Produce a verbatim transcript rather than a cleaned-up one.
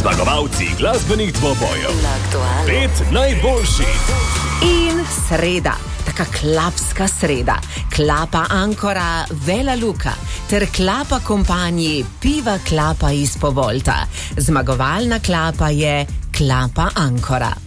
Zmagovalci glasbenih dvobojev. Pet najboljših. In sreda, taka klapska sreda. Klapa Ancora Vela Luka ter klapa kompanji Piva Klapa iz Povolta. Zmagovalna klapa je klapa Ancora.